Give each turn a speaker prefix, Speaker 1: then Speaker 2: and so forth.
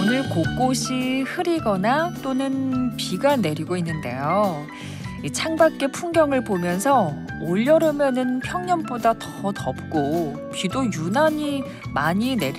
Speaker 1: 오늘 곳곳이 흐리거나 또는 비가 내리고 있는데요. 이 창밖의 풍경을 보면서 올여름에는 평년보다 더 덥고 비도 유난히 많이 내릴